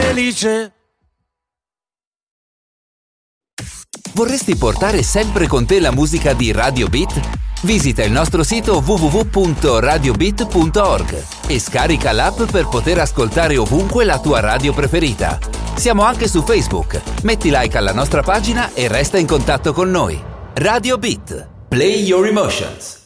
felice. Vorresti portare sempre con te la musica di Radio Beat? Visita il nostro sito www.radiobeat.org e scarica l'app per poter ascoltare ovunque la tua radio preferita. Siamo anche su Facebook. Metti like alla nostra pagina e resta in contatto con noi. Radio Beat. Play your emotions.